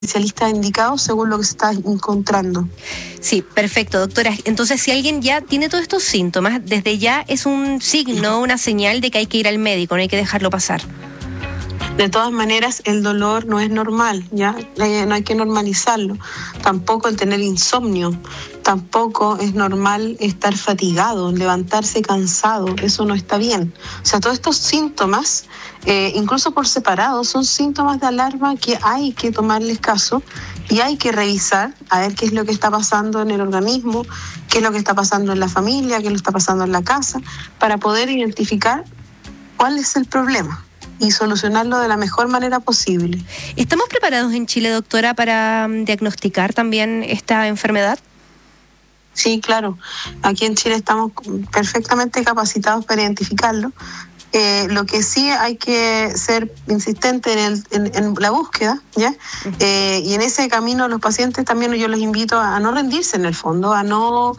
especialistas indicados según lo que se está encontrando. Sí, perfecto, doctora. Entonces, si alguien ya tiene todos estos síntomas, desde ya es un signo, una señal de que hay que ir al médico, no hay que dejarlo pasar. De todas maneras, el dolor no es normal, ¿ya? No hay que normalizarlo. Tampoco el tener insomnio, tampoco es normal estar fatigado, levantarse cansado, eso no está bien. O sea, todos estos síntomas, incluso por separado, son síntomas de alarma que hay que tomarles caso y hay que revisar a ver qué es lo que está pasando en el organismo, qué es lo que está pasando en la familia, qué es lo que está pasando en la casa, para poder identificar cuál es el problema y solucionarlo de la mejor manera posible. ¿Estamos preparados en Chile, doctora, para diagnosticar también esta enfermedad? Sí, claro. Aquí en Chile estamos perfectamente capacitados para identificarlo. Lo que sí hay que ser insistente en la búsqueda, ¿ya? Y en ese camino los pacientes también yo los invito a no rendirse en el fondo, a no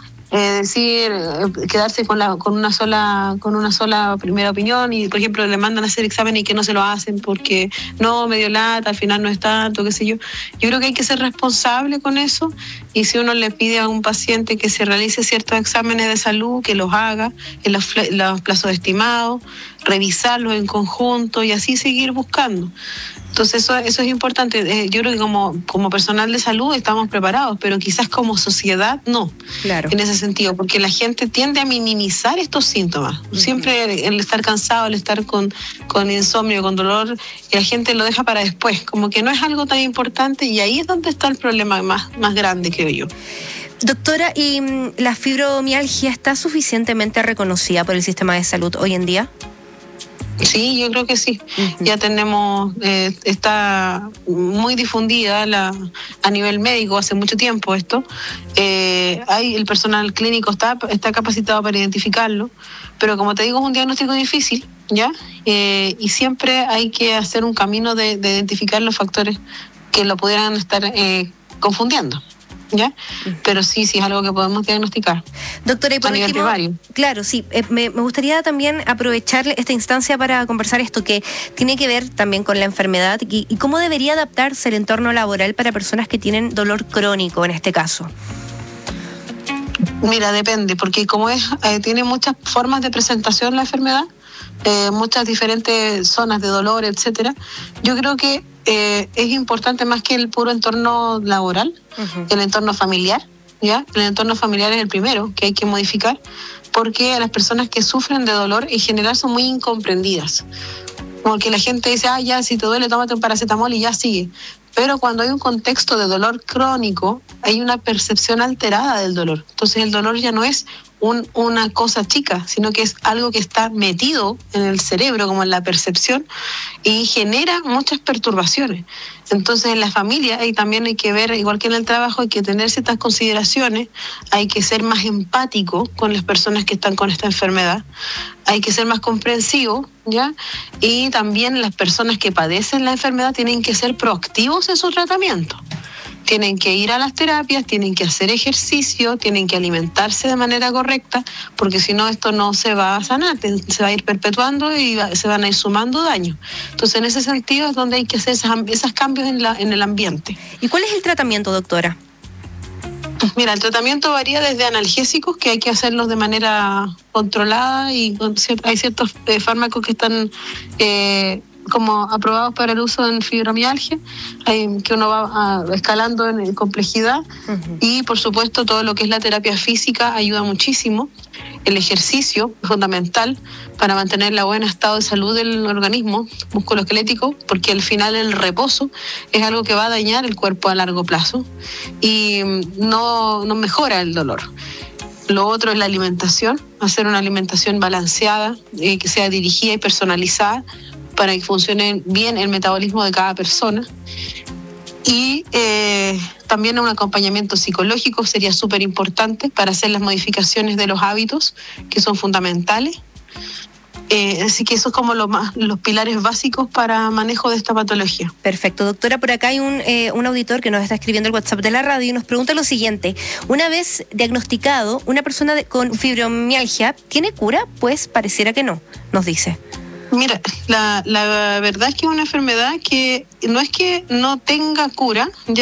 quedarse con una sola primera opinión y, por ejemplo, le mandan a hacer exámenes y que no se lo hacen porque no, medio lata, al final no es tanto, qué sé yo. Yo creo que hay que ser responsable con eso y si uno le pide a un paciente que se realice ciertos exámenes de salud, que los haga en los plazos estimados, revisarlos en conjunto y así seguir buscando. Entonces eso es importante. Yo creo que como personal de salud estamos preparados, pero quizás como sociedad no. Claro. En ese sentido, porque la gente tiende a minimizar estos síntomas. Uh-huh. Siempre el estar cansado, el estar con insomnio, con dolor, la gente lo deja para después, como que no es algo tan importante y ahí es donde está el problema más grande, creo yo. Doctora, ¿y la fibromialgia está suficientemente reconocida por el sistema de salud hoy en día? Sí, yo creo que sí. Uh-huh. Ya tenemos, está muy difundida a nivel médico hace mucho tiempo esto. El personal clínico está capacitado para identificarlo, pero como te digo es un diagnóstico difícil, ¿ya? Y siempre hay que hacer un camino de identificar los factores que lo pudieran estar confundiendo. ¿Ya? Pero sí es algo que podemos diagnosticar. Doctora, y por a nivel último, primario. Claro, sí, me gustaría también aprovechar esta instancia para conversar esto que tiene que ver también con la enfermedad y cómo debería adaptarse el entorno laboral para personas que tienen dolor crónico en este caso. Mira, depende, porque como tiene muchas formas de presentación la enfermedad, muchas diferentes zonas de dolor, etcétera. Yo creo que es importante más que el puro entorno laboral, uh-huh, el entorno familiar, ¿ya? El entorno familiar es el primero que hay que modificar, porque las personas que sufren de dolor en general son muy incomprendidas. Porque la gente dice, ya, si te duele, tómate un paracetamol y ya sigue. Pero cuando hay un contexto de dolor crónico, hay una percepción alterada del dolor. Entonces el dolor ya no es una cosa chica, sino que es algo que está metido en el cerebro, como en la percepción, y genera muchas perturbaciones. Entonces en la familia también hay que ver, igual que en el trabajo, hay que tener ciertas consideraciones, hay que ser más empático con las personas que están con esta enfermedad, hay que ser más comprensivo, ¿ya? Y también las personas que padecen la enfermedad tienen que ser proactivos en su tratamiento. Tienen que ir a las terapias, tienen que hacer ejercicio, tienen que alimentarse de manera correcta, porque si no esto no se va a sanar, se va a ir perpetuando y se van a ir sumando daños. Entonces en ese sentido es donde hay que hacer esos cambios en el ambiente. ¿Y cuál es el tratamiento, doctora? Mira, el tratamiento varía desde analgésicos, que hay que hacerlos de manera controlada y hay ciertos fármacos que están como aprobados para el uso en fibromialgia, que uno va escalando en complejidad, uh-huh, y por supuesto todo lo que es la terapia física ayuda muchísimo. El ejercicio es fundamental para mantener el buen estado de salud del organismo musculoesquelético, porque al final el reposo es algo que va a dañar el cuerpo a largo plazo y no mejora el dolor. Lo otro es la alimentación, hacer una alimentación balanceada, que sea dirigida y personalizada para que funcione bien el metabolismo de cada persona. Y también un acompañamiento psicológico sería súper importante para hacer las modificaciones de los hábitos, que son fundamentales. Así que eso es como los pilares básicos para manejo de esta patología. Perfecto, doctora. Por acá hay un auditor que nos está escribiendo el WhatsApp de la radio y nos pregunta lo siguiente: una vez diagnosticado, una persona con fibromialgia, ¿tiene cura? Pues pareciera que no, nos dice. Mira, la verdad es que es una enfermedad que no es que no tenga cura,